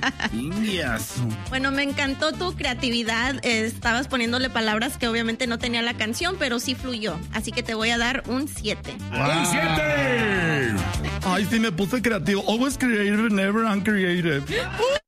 Indias. Bueno, me encantó tu creatividad. Estabas poniéndole palabras que obviamente no tenía la canción, pero sí fluyó. Así que te voy a dar un 7. ¡Un 7! Ay, sí, me puse creativo. Always creative, never uncreative.